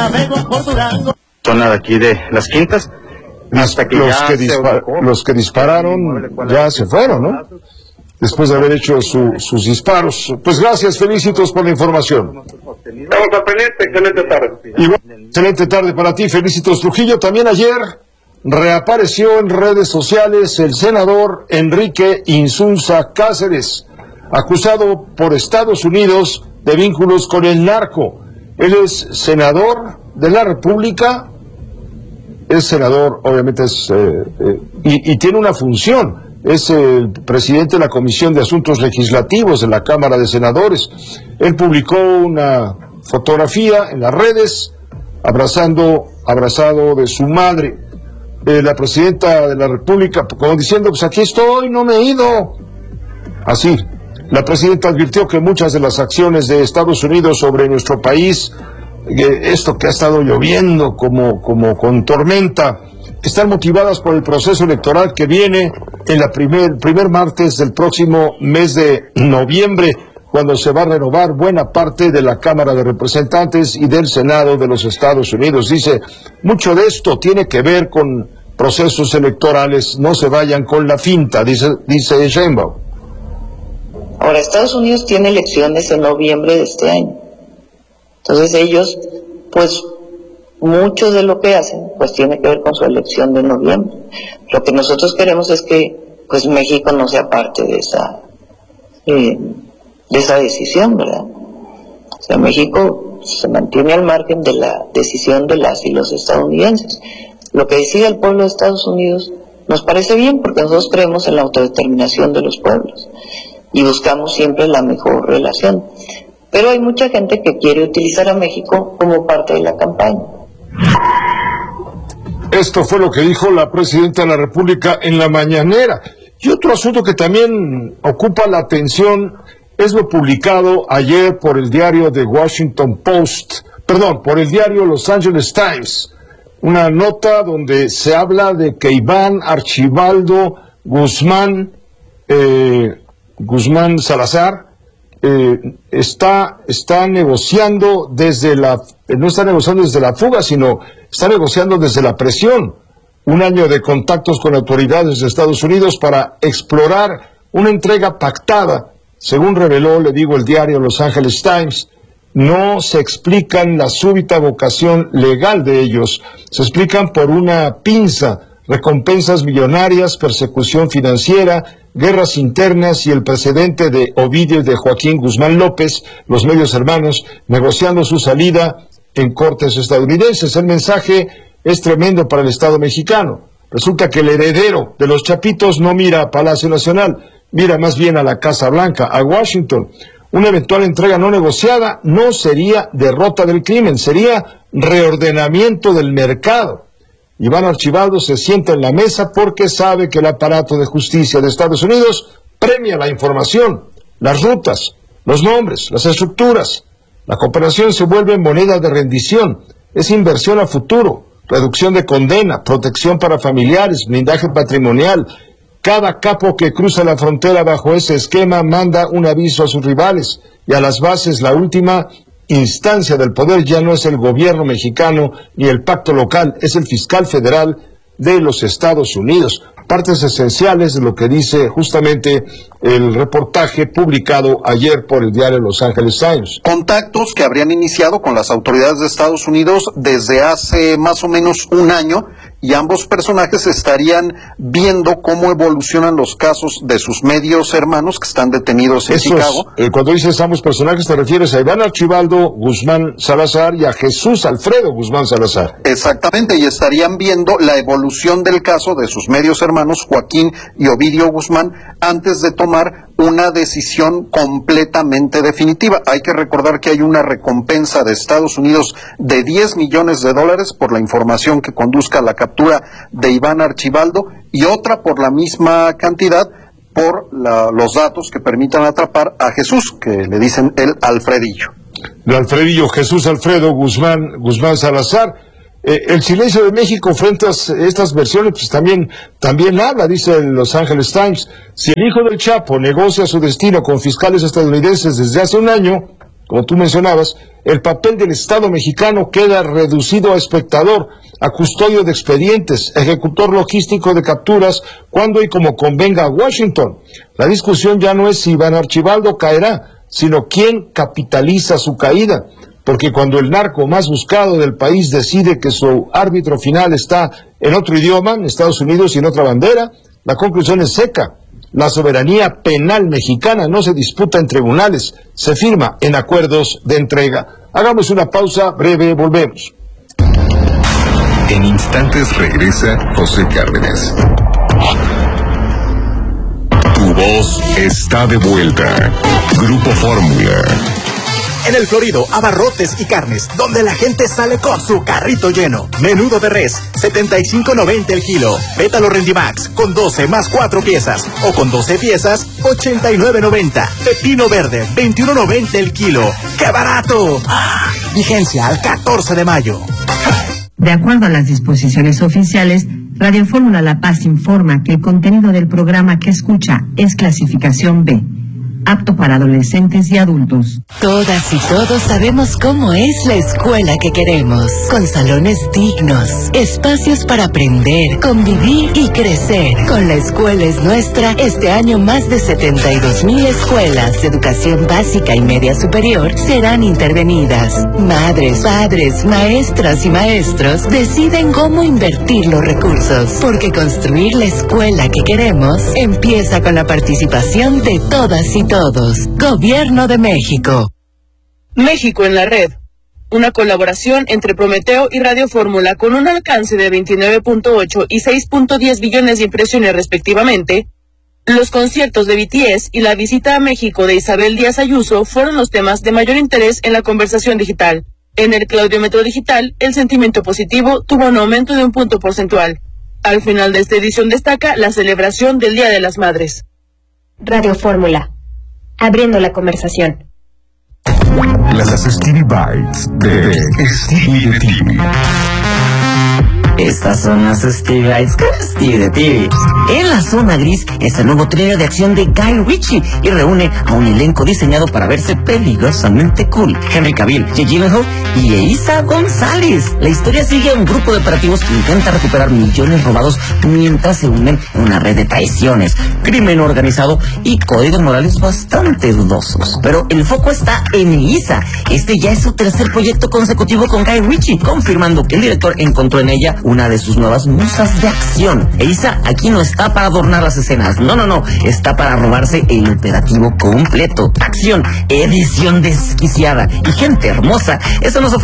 Zona de aquí de Las Quintas. Hasta que los que dispararon ya se fueron, ¿no? Después de haber hecho sus disparos. Pues gracias, Felicitos, por la información. Estamos al pendiente, excelente tarde. Excelente tarde para ti, Felicitos. Trujillo, también ayer reapareció en redes sociales el senador Enrique Insunza Cáceres, acusado por Estados Unidos de vínculos con el narco. Él es senador de la República, es senador, obviamente, y tiene una función. Es el presidente de la Comisión de Asuntos Legislativos de la Cámara de Senadores. Él publicó una fotografía en las redes abrazado de su madre, la presidenta de la República, como diciendo, pues aquí estoy, no me he ido. Así, la presidenta advirtió que muchas de las acciones de Estados Unidos sobre nuestro país, esto que ha estado lloviendo como con tormenta, están motivadas por el proceso electoral que viene en el primer martes del próximo mes de noviembre, cuando se va a renovar buena parte de la Cámara de Representantes y del Senado de los Estados Unidos. Dice, mucho de esto tiene que ver con procesos electorales, no se vayan con la finta, dice Sheinbaum. Ahora, Estados Unidos tiene elecciones en noviembre de este año. Entonces ellos, pues, mucho de lo que hacen, pues tiene que ver con su elección de noviembre. Lo que nosotros queremos es que, pues, México no sea parte de esa decisión, ¿verdad? O sea, México se mantiene al margen de la decisión de las y los estadounidenses. Lo que decide el pueblo de Estados Unidos nos parece bien, porque nosotros creemos en la autodeterminación de los pueblos y buscamos siempre la mejor relación. Pero hay mucha gente que quiere utilizar a México como parte de la campaña. Esto fue lo que dijo la presidenta de la República en la mañanera. Y otro asunto que también ocupa la atención es lo publicado ayer por el diario The Washington Post, por el diario Los Angeles Times. Una nota donde se habla de que Iván Archibaldo Guzmán Salazar está negociando no está negociando desde la fuga, sino está negociando desde la presión. Un año de contactos con autoridades de Estados Unidos para explorar una entrega pactada. Según reveló, el diario Los Angeles Times, no se explican la súbita vocación legal de ellos. Se explican por una pinza, recompensas millonarias, persecución financiera, guerras internas y el precedente de Ovidio y de Joaquín Guzmán López, los medios hermanos, negociando su salida en cortes estadounidenses. El mensaje es tremendo para el Estado mexicano. Resulta que el heredero de los Chapitos no mira a Palacio Nacional, mira más bien a la Casa Blanca, a Washington. Una eventual entrega no negociada no sería derrota del crimen, sería reordenamiento del mercado. Iván Archibaldo se sienta en la mesa porque sabe que el aparato de justicia de Estados Unidos premia la información, las rutas, los nombres, las estructuras. La cooperación se vuelve moneda de rendición, es inversión a futuro, reducción de condena, protección para familiares, blindaje patrimonial. Cada capo que cruza la frontera bajo ese esquema manda un aviso a sus rivales y a las bases. La última instancia del poder ya no es el gobierno mexicano ni el pacto local, es el fiscal federal de los Estados Unidos. Partes esenciales de lo que dice justamente el reportaje publicado ayer por el diario Los Angeles Times. Contactos que habrían iniciado con las autoridades de Estados Unidos desde hace más o menos un año, y ambos personajes estarían viendo cómo evolucionan los casos de sus medios hermanos que están detenidos en Chicago. Cuando dices ambos personajes te refieres a Iván Archibaldo Guzmán Salazar y a Jesús Alfredo Guzmán Salazar. Exactamente, y estarían viendo la evolución del caso de sus medios hermanos Joaquín y Ovidio Guzmán antes de tomar una decisión completamente definitiva. Hay que recordar que hay una recompensa de Estados Unidos de $10 millones por la información que conduzca a la captura de Iván Archibaldo, y otra por la misma cantidad por los datos que permitan atrapar a Jesús, que le dicen el Alfredillo. El Alfredillo, Jesús Alfredo Guzmán Salazar. El silencio de México frente a estas versiones pues también habla, dice el Los Angeles Times. Si el hijo del Chapo negocia su destino con fiscales estadounidenses desde hace un año, como tú mencionabas, el papel del Estado mexicano queda reducido a espectador, a custodio de expedientes, ejecutor logístico de capturas, cuando y como convenga a Washington. La discusión ya no es si Iván Archibaldo caerá, sino quién capitaliza su caída, porque cuando el narco más buscado del país decide que su árbitro final está en otro idioma, en Estados Unidos y en otra bandera, la conclusión es seca. La soberanía penal mexicana no se disputa en tribunales, se firma en acuerdos de entrega. Hagamos una pausa breve, volvemos. En instantes regresa José Cárdenas. Tu voz está de vuelta. Grupo Fórmula. En El Florido, abarrotes y carnes, donde la gente sale con su carrito lleno. Menudo de res, $75.90 el kilo. Pétalo Rendimax, con 12 más 4 piezas. O con 12 piezas, $89.90. Pepino verde, $21.90 el kilo. ¡Qué barato! ¡Ah! Vigencia al 14 de mayo. De acuerdo a las disposiciones oficiales, Radio Fórmula La Paz informa que el contenido del programa que escucha es clasificación B, apto para adolescentes y adultos. Todas y todos sabemos cómo es la escuela que queremos, con salones dignos, espacios para aprender, convivir y crecer. Con La Escuela es Nuestra, este año más de 72,000 escuelas de educación básica y media superior serán intervenidas. Madres, padres, maestras y maestros deciden cómo invertir los recursos, porque construir la escuela que queremos empieza con la participación de todas y todos. Gobierno de México. México en la red. Una colaboración entre Prometeo y Radio Fórmula con un alcance de 29.8 y 6.10 billones de impresiones respectivamente. Los conciertos de BTS y la visita a México de Isabel Díaz Ayuso fueron los temas de mayor interés en la conversación digital. En el Claudiómetro digital, el sentimiento positivo tuvo un aumento de 1 punto porcentual. Al final de esta edición destaca la celebración del Día de las Madres. Radio Fórmula. Abriendo la conversación. Las Stevie Bites de Stevie de TV. Estas son las Stevie Bites con Stevie de TV. En la zona gris es el nuevo thriller de acción de Guy Ritchie y reúne a un elenco diseñado para verse peligrosamente cool. Henry Cavill, Jake Gyllenhaal y Eiza González. La historia sigue a un grupo de operativos que intenta recuperar millones robados mientras se unen en una red de traiciones, crimen organizado y códigos morales bastante dudosos. Pero el foco está en Eiza. Este ya es su tercer proyecto consecutivo con Guy Ritchie, confirmando que el director encontró en ella una de sus nuevas musas de acción. Eiza aquí no está para adornar las escenas, no, está para robarse el operativo completo. Acción, edición desquiciada y gente hermosa. Eso nos ofrece